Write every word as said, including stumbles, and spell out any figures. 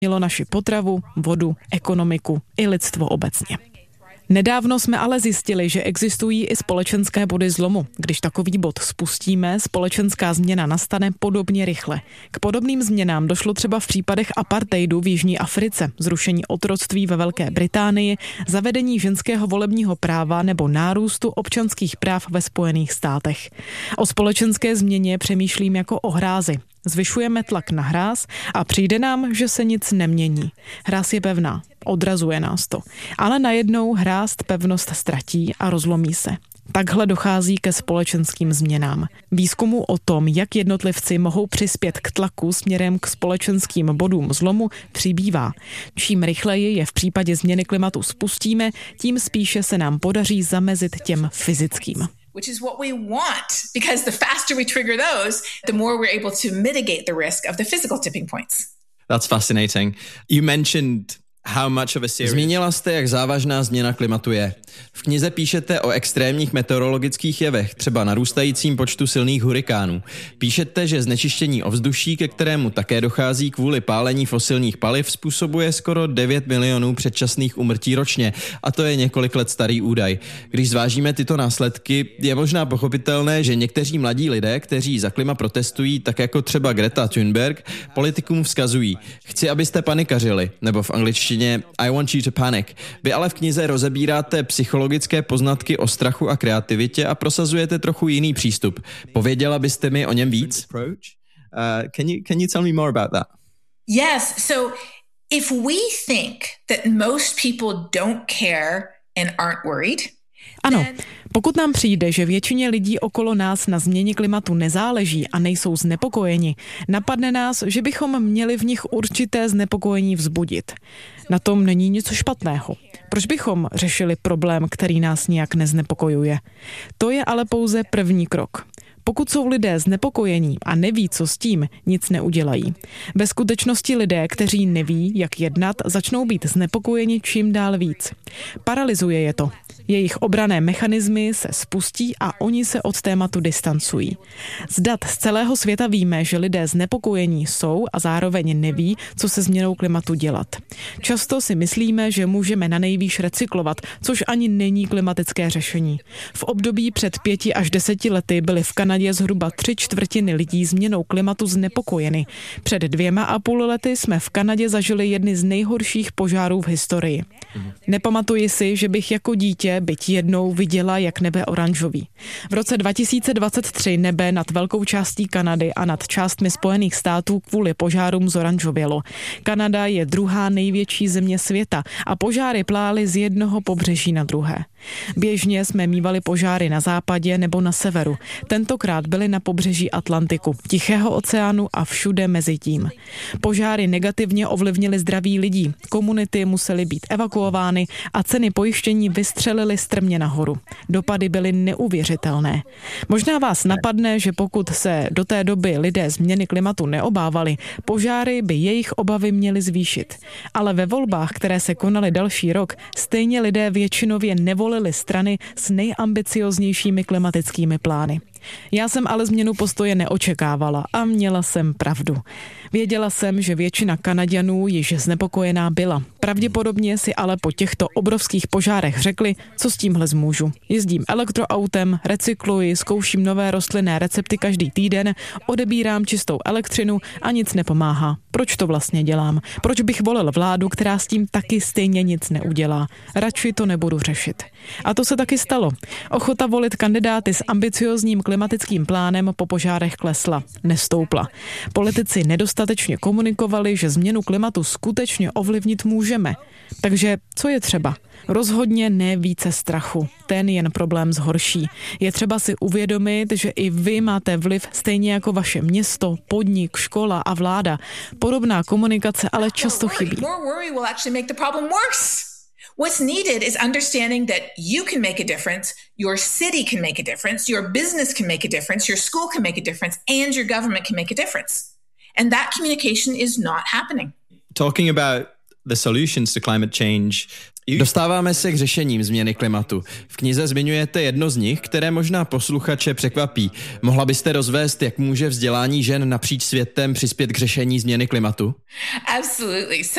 mělo naši potravu, vodu, ekonomiku i lidstvo obecně. Nedávno jsme ale zjistili, že existují i společenské body zlomu. Když takový bod spustíme, společenská změna nastane podobně rychle. K podobným změnám došlo třeba v případech apartheidu v Jižní Africe, zrušení otroctví ve Velké Británii, zavedení ženského volebního práva nebo nárůstu občanských práv ve Spojených státech. O společenské změně přemýšlím jako o hrázi. Zvyšujeme tlak na hráz a přijde nám, že se nic nemění. Hráz je pevná, odrazuje nás to. Ale najednou hráz pevnost ztratí a rozlomí se. Takhle dochází ke společenským změnám. Výzkumu o tom, jak jednotlivci mohou přispět k tlaku směrem k společenským bodům zlomu, přibývá. Čím rychleji je v případě změny klimatu spustíme, tím spíše se nám podaří zamezit těm fyzickým. Which is what we want, because the faster we trigger those, the more we're able to mitigate the risk of the physical tipping points. That's fascinating. You mentioned how much of a serious... Zmínila jste, jak závažná změna klimatu je. V knize píšete o extrémních meteorologických jevech, třeba narůstajícím počtu silných hurikánů. Píšete, že znečištění ovzduší, ke kterému také dochází kvůli pálení fosilních paliv, způsobuje skoro devět milionů předčasných úmrtí ročně, a to je několik let starý údaj. Když zvážíme tyto následky, je možná pochopitelné, že někteří mladí lidé, kteří za klima protestují, tak jako třeba Greta Thunberg, politikům vzkazují: chci, abyste panikařili, nebo v angličtině I want you to panic. Vy ale v knize rozebíráte psychologické poznatky o strachu a kreativitě a prosazujete trochu jiný přístup. Pověděla byste mi o něm víc? Uh, can you, can you tell me more about that? Yes, so if we think that most people don't care and aren't worried, ano, pokud nám přijde, že většině lidí okolo nás na změně klimatu nezáleží a nejsou znepokojeni, napadne nás, že bychom měli v nich určité znepokojení vzbudit. Na tom není nic špatného. Proč bychom řešili problém, který nás nijak neznepokojuje? To je ale pouze první krok. Pokud jsou lidé znepokojení a neví, co s tím, nic neudělají. Ve skutečnosti lidé, kteří neví, jak jednat, začnou být znepokojeni čím dál víc. Paralyzuje je to. Jejich obranné mechanismy se spustí a oni se od tématu distancují. Z dat z celého světa víme, že lidé znepokojení jsou a zároveň neví, co se změnou klimatu dělat. Často si myslíme, že můžeme na nejvýš recyklovat, což ani není klimatické řešení. V období před pěti až deseti lety byly v Kanadě zhruba tři čtvrtiny lidí změnou klimatu znepokojeny. Před dvěma a půl lety jsme v Kanadě zažili jedny z nejhorších požárů v historii. Nepamatuji si, že bych jako dítě byť jednou viděla, jak nebe oranžový. V roce dva tisíce dvacet tři nebe nad velkou částí Kanady a nad částmi Spojených států kvůli požárům zoranžovělo. Kanada je druhá největší země světa a požáry plály z jednoho pobřeží na druhé. Běžně jsme mívali požáry na západě nebo na severu. Tentokrát byly na pobřeží Atlantiku, Tichého oceánu a všude mezi tím. Požáry negativně ovlivnily zdraví lidí, komunity musely být evakuovány a ceny pojištění vystřelily strmě nahoru. Dopady byly neuvěřitelné. Možná vás napadne, že pokud se do té doby lidé změny klimatu neobávali, požáry by jejich obavy měly zvýšit. Ale ve volbách, které se konaly další rok, stejně lidé většinově nevolili strany s nejambicioznějšími klimatickými plány. Já jsem ale změnu postoje neočekávala a měla jsem pravdu. Věděla jsem, že většina Kanaďanů již znepokojená byla. Pravděpodobně si ale po těchto obrovských požárech řekli, co s tímhle zmůžu. Jezdím elektroautem, recykluji, zkouším nové rostlinné recepty každý týden, odebírám čistou elektřinu a nic nepomáhá. Proč to vlastně dělám? Proč bych volil vládu, která s tím taky stejně nic neudělá? Radši to nebudu řešit. A to se taky stalo. Ochota volit kandidáty s ambiciózním klimatickým plánem po požárech klesla, nestoupla. Politici nedostatečně komunikovali, že změnu klimatu skutečně ovlivnit můžeme. Takže co je třeba? Rozhodně ne více strachu. Ten jen problém zhorší. Je třeba si uvědomit, že i vy máte vliv stejně jako vaše město, podnik, škola a vláda. Podobná komunikace ale často chybí. What's needed is understanding that you can make a difference, your city can make a difference, your business can make a difference, your school can make a difference, and your government can make a difference. And that communication is not happening. Talking about the solutions to climate change, Dostáváme se k řešením změny klimatu. V knize zmiňujete jedno z nich, které možná posluchače překvapí. Mohla byste rozvést, jak může vzdělání žen napříč světem přispět k řešení změny klimatu? Absolutely.